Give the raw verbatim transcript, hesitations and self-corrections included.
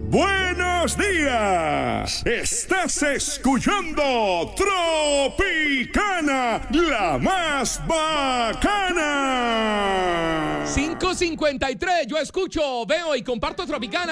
Buenos días. Estás escuchando Tropicana, la más bacana. cinco cincuenta y tres, yo escucho, veo y comparto Tropicana.